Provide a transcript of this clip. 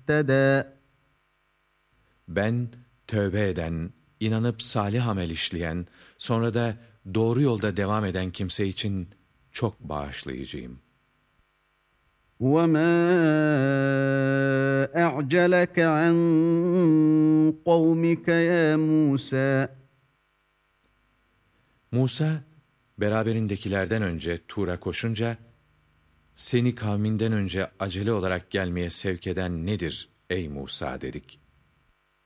اهْتَدَى. Ben tövbe eden, inanıp salih amel işleyen, sonra da doğru yolda devam eden kimse için çok bağışlayıcıyım. وَمَا أَعْجَلَكَ عَنْ قَوْمِكَ يَا مُوسَى. Musa, beraberindekilerden önce Tur'a koşunca, seni kavminden önce acele olarak gelmeye sevk eden nedir ey Musa dedik.